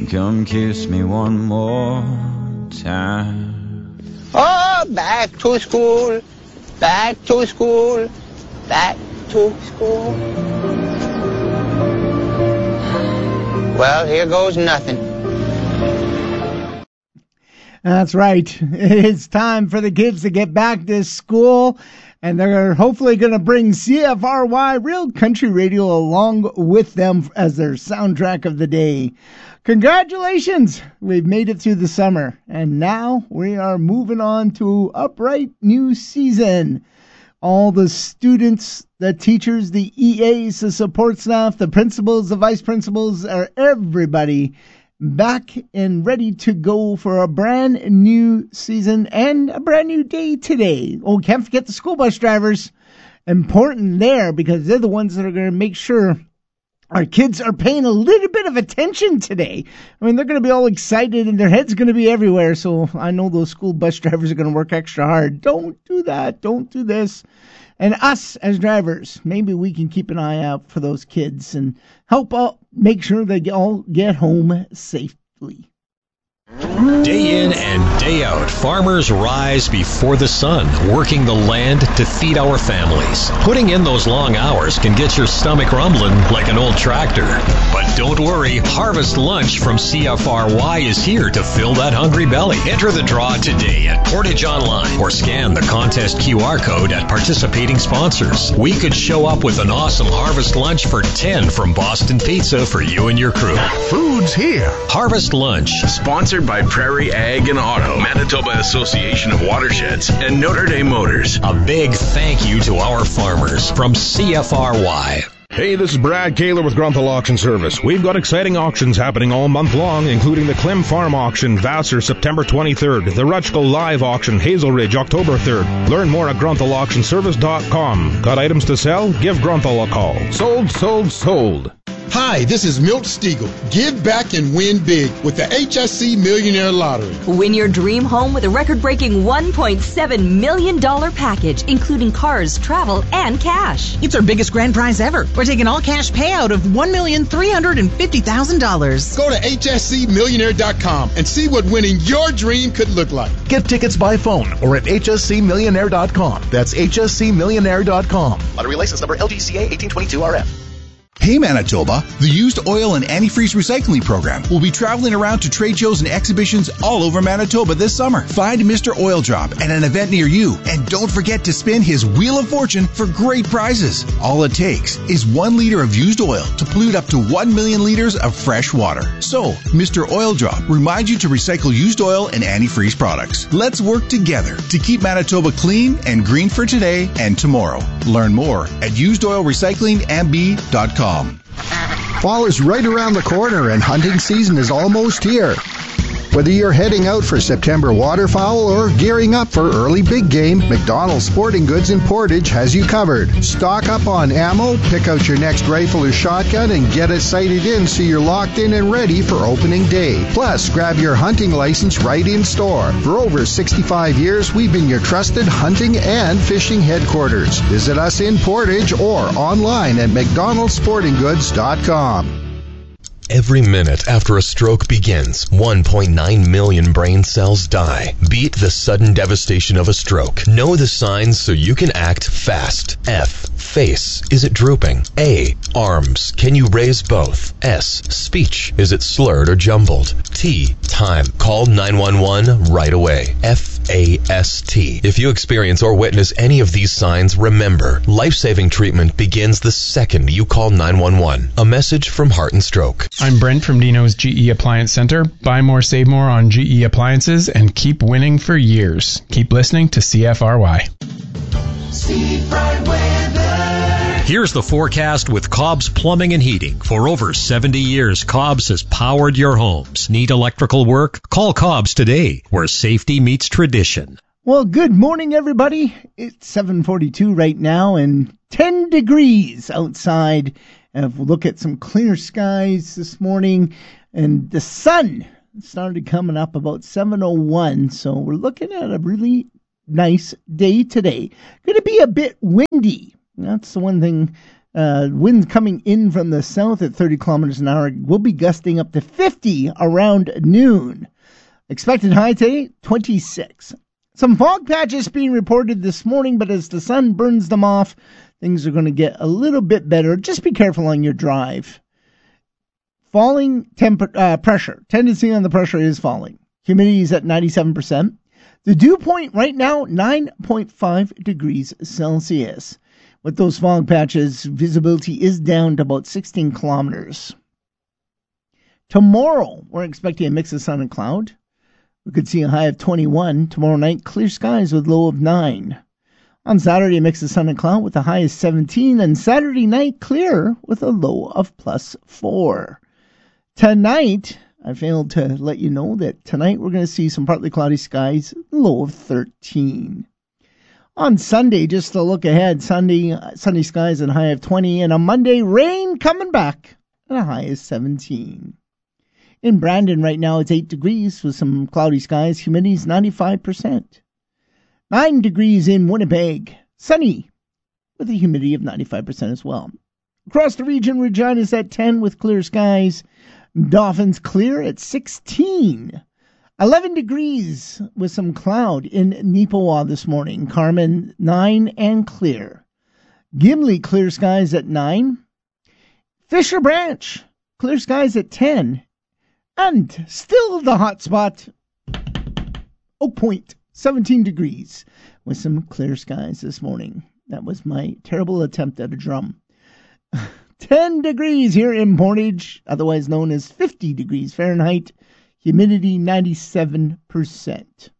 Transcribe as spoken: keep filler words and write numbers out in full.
Come kiss me one more time. Oh, back to school, back to school, back to school. Well, here goes nothing. That's right. It's time for the kids to get back to school, and they're hopefully going to bring C F R Y Real Country Radio along with them as their soundtrack of the day. Congratulations! We've made it through the summer, and now we are moving on to a bright new season. All the students, the teachers, the E As, the support staff, the principals, the vice principals, are everybody back and ready to go for a brand new season and a brand new day today. Oh, can't forget the school bus drivers. Important there because they're the ones that are going to make sure our kids are paying a little bit of attention today. I mean, they're going to be all excited and their head's going to be everywhere. So I know those school bus drivers are going to work extra hard. Don't do that. Don't do this. And us as drivers, maybe we can keep an eye out for those kids and help out, make sure they all get home safely. Day in and day out, farmers rise before the sun, working the land to feed our families. Putting in those long hours can get your stomach rumbling like an old tractor. But don't worry, Harvest Lunch from C F R Y is here to fill that hungry belly. Enter the draw today at Portage Online or scan the contest Q R code at participating sponsors. We could show up with an awesome Harvest Lunch for ten from Boston Pizza for you and your crew. Food's here. Harvest Lunch. Sponsored by Prairie Ag and Auto, Manitoba Association of Watersheds, and Notre Dame Motors. A big thank you to our farmers from C F R Y. Hey, this is Brad Kaler with Grunthal Auction Service. We've got exciting auctions happening all month long, including the Clem Farm Auction, Vassar, September twenty-third, the Rutschkel Live Auction, Hazel Ridge, October third. Learn more at grunthal auction service dot com. Got items to sell? Give Grunthal a call. Sold, sold, sold. Hi, this is Milt Stiegel. Give back and win big with the H S C Millionaire Lottery. Win your dream home with a record-breaking one point seven million dollars package, including cars, travel, and cash. It's our biggest grand prize ever. We're taking all cash payout of one million three hundred fifty thousand dollars. Go to H S C millionaire dot com and see what winning your dream could look like. Get tickets by phone or at H S C millionaire dot com. That's H S C millionaire dot com. Lottery license number L G C A eighteen twenty-two R F. Hey Manitoba, the Used Oil and Antifreeze Recycling Program will be traveling around to trade shows and exhibitions all over Manitoba this summer. Find Mister Oil Drop at an event near you, and don't forget to spin his Wheel of Fortune for great prizes. All it takes is one liter of used oil to pollute up to one million liters of fresh water. So, Mister Oil Drop reminds you to recycle used oil and antifreeze products. Let's work together to keep Manitoba clean and green for today and tomorrow. Learn more at used oil recycling m b dot com. Fall is right around the corner and hunting season is almost here. Whether you're heading out for September waterfowl or gearing up for early big game, McDonald's Sporting Goods in Portage has you covered. Stock up on ammo, pick out your next rifle or shotgun, and get it sighted in so you're locked in and ready for opening day. Plus, grab your hunting license right in store. For over sixty-five years, we've been your trusted hunting and fishing headquarters. Visit us in Portage or online at mcdonalds sporting goods dot com. Every minute after a stroke begins, one point nine million brain cells die. Beat the sudden devastation of a stroke. Know the signs so you can act fast. F. Face. Is it drooping? A. Arms. Can you raise both? S. Speech. Is it slurred or jumbled? T. Time. Call nine one one right away. F A S T. If you experience or witness any of these signs, remember, life-saving treatment begins the second you call nine one one. A message from Heart and Stroke. I'm Brent from Dino's G E Appliance Center. Buy more, save more on G E appliances and keep winning for years. Keep listening to C F R Y. Here's the forecast with Cobb's Plumbing and Heating. For over seventy years, Cobb's has powered your homes. Need electrical work? Call Cobb's today, where safety meets tradition. Well, good morning, everybody. It's seven forty-two right now and ten degrees outside. And if we look at some clear skies this morning, and the sun started coming up about seven oh one, so we're looking at a really nice day today. Going to be a bit windy. That's the one thing Uh, winds coming in from the south at thirty kilometers an hour. Will be gusting up to fifty around noon. Expected high today, twenty-six. Some fog patches being reported this morning, but as the sun burns them off, things are going to get a little bit better. Just be careful on your drive. Falling temp- uh, pressure. Tendency on the pressure is falling. Humidity is at ninety-seven percent. The dew point right now, nine point five degrees Celsius. With those fog patches, visibility is down to about sixteen kilometers. Tomorrow, we're expecting a mix of sun and cloud. We could see a high of twenty-one. Tomorrow night, clear skies with low of nine. On Saturday, a mix of sun and cloud with a high of seventeen. And Saturday night, clear with a low of plus four. Tonight, I failed to let you know that tonight we're going to see some partly cloudy skies, low of thirteen. On Sunday, just to look ahead, Sunday, sunny skies and a high of twenty. And on Monday, rain coming back and a high of seventeen. In Brandon right now, it's eight degrees with some cloudy skies. Humidity is ninety-five percent. nine degrees in Winnipeg. Sunny with a humidity of ninety-five percent as well. Across the region, Regina's at ten with clear skies. Dauphins clear at sixteen. eleven degrees with some cloud in Neepawa this morning. Carmen, nine and clear. Gimli, clear skies at nine. Fisher Branch, clear skies at ten. And still the hot spot, Oak Point, seventeen degrees with some clear skies this morning. That was my terrible attempt at a drum. ten degrees here in Portage, otherwise known as fifty degrees Fahrenheit. Humidity ninety-seven percent.